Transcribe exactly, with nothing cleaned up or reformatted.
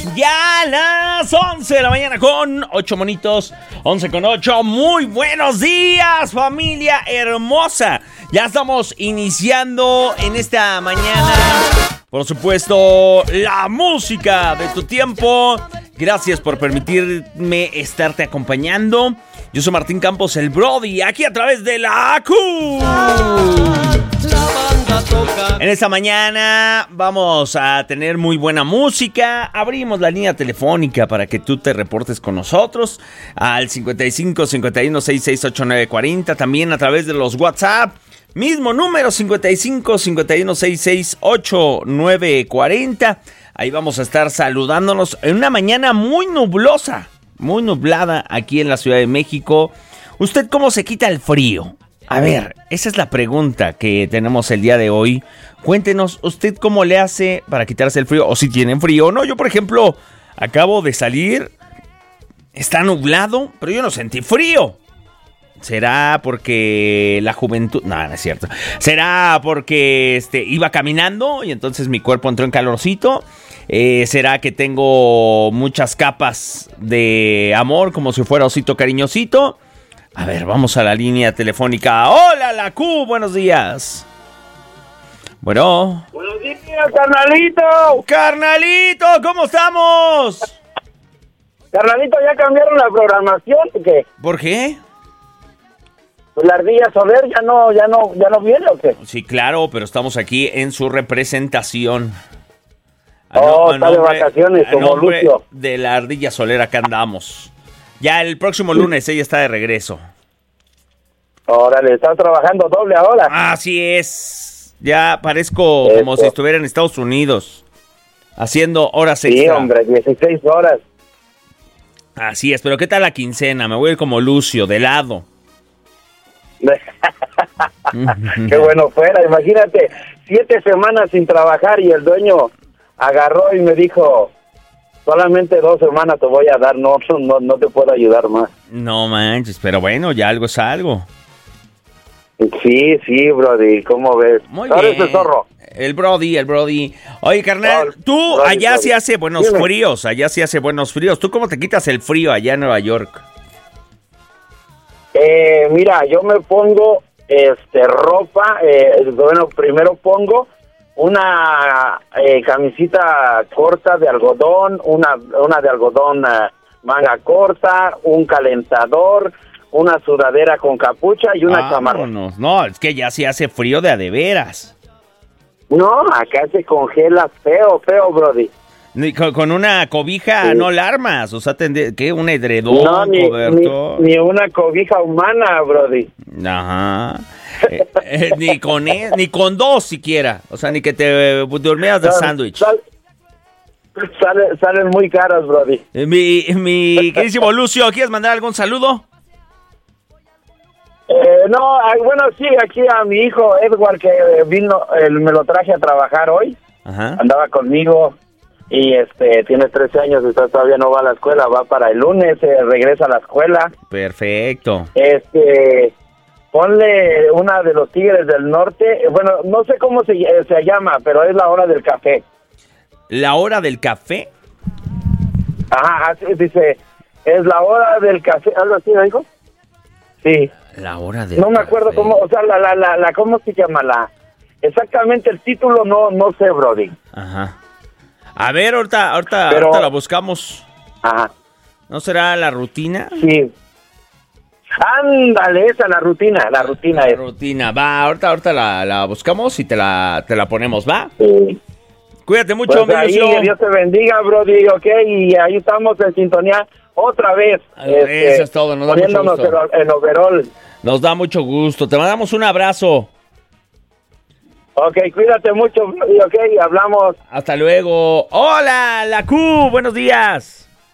Ya las once de la mañana con ocho monitos, once con ocho. Muy buenos días, familia hermosa. Ya estamos iniciando en esta mañana, por supuesto, la música de tu tiempo. Gracias por permitirme estarte acompañando. Yo soy Martín Campos, el Brody, aquí a través de la A Q. En esta mañana vamos a tener muy buena música. Abrimos la línea telefónica para que tú te reportes con nosotros al cincuenta y cinco, cincuenta y uno, sesenta y seis, ochenta y nueve cuarenta. También a través de los WhatsApp. Mismo número, cincuenta y cinco, cincuenta y uno, sesenta y seis, ochenta y nueve cuarenta. Ahí vamos a estar saludándonos en una mañana muy nublosa, muy nublada aquí en la Ciudad de México. ¿Usted cómo se quita el frío? A ver, esa es la pregunta que tenemos el día de hoy. Cuéntenos, ¿usted cómo le hace para quitarse el frío? O si tienen frío o no. Yo, por ejemplo, acabo de salir. Está nublado, pero yo no sentí frío. ¿Será porque la juventud? No, no es cierto. ¿Será porque este, iba caminando y entonces mi cuerpo entró en calorcito? Eh, ¿Será que tengo muchas capas de amor como si fuera osito cariñosito? A ver, vamos a la línea telefónica. ¡Hola, la Q! Buenos días. Bueno. Buenos días, carnalito. Carnalito, ¿cómo estamos? Carnalito, ¿ya cambiaron la programación o qué? ¿Por qué? Pues la ardilla Soler ya no, ya no, ya no viene o qué? Sí, claro, pero estamos aquí en su representación. A oh, no, está nombre, de vacaciones como Lucio. De la ardilla Soler, acá andamos. Ya el próximo lunes ella está de regreso. Órale, ¿estás trabajando doble ahora? Así es. Ya parezco Eso. como si estuviera en Estados Unidos, haciendo horas extra. Sí, hombre, dieciséis horas. Así es, pero ¿qué tal la quincena? Me voy a ir como Lucio, de lado. Qué bueno fuera, imagínate, siete semanas sin trabajar y el dueño agarró y me dijo... Solamente dos semanas te voy a dar, no, no, no te puedo ayudar más. No manches, pero bueno, ya algo es algo. Sí, sí, Brody, ¿cómo ves? Muy bien. Ese zorro? El Brody, el Brody. Oye, carnal, oh, tú Brody, allá Brody. sí hace buenos Dime. fríos, allá sí hace buenos fríos. ¿Tú cómo te quitas el frío allá en Nueva York? Eh, mira, yo me pongo este ropa, eh, bueno, primero pongo... una eh, camisita corta de algodón, una una de algodón uh, manga corta, un calentador, una sudadera con capucha y una chamarra. No, es que ya se hace frío de a de veras. No, acá se congela feo, feo, Brody. Con, con una cobija sí. no la armas, o sea, ¿qué? ¿Un edredón? No, ni, ni, ni una cobija humana, Brody. Ajá. eh, eh, ni con e, ni con dos siquiera, o sea, ni que te durmieras de sándwich. Sal, sale, salen muy caras, Brody. Eh, mi, mi queridísimo Lucio, ¿quieres mandar algún saludo? Eh, no, bueno, sí, aquí a mi hijo Edward, que vino, él me lo traje a trabajar hoy. Ajá. Andaba conmigo y este tiene trece años, está, todavía no va a la escuela, va para el lunes, eh, regresa a la escuela. Perfecto. Este... Ponle una de los Tigres del Norte. Bueno, no sé cómo se, se llama, pero es la hora del café. ¿La hora del café? Ajá, así dice. Es la hora del café. ¿Algo así, ¿me dijo? Sí. La hora del No me café. acuerdo cómo, o sea, la, la, la, la, ¿cómo se llama? La, exactamente el título no, no sé, Brody. Ajá. A ver, ahorita, ahorita, pero, ahorita la buscamos. Ajá. ¿No será la rutina? Sí. Ándale, esa, la rutina, la rutina la es. rutina, va, ahorita, ahorita la, la buscamos y te la, te la ponemos, ¿va? Sí. Cuídate mucho, pues ahí, que Dios te bendiga, Brody, ok, y ahí estamos en sintonía otra vez. Eso este, es todo, nos da mucho gusto. En overall. Nos da mucho gusto, te mandamos un abrazo. Ok, cuídate mucho, Brody, ok, hablamos. Hasta luego. Hola, la Q, buenos días.